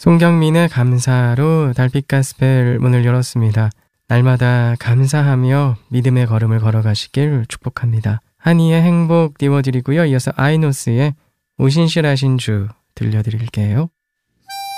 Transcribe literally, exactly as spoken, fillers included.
송경민의 감사로 달빛 가스펠 문을 열었습니다. 날마다 감사하며 믿음의 걸음을 걸어가시길 축복합니다. 한이의 행복 띄워드리고요. 이어서 아이노스의 오신실하신 주 들려드릴게요.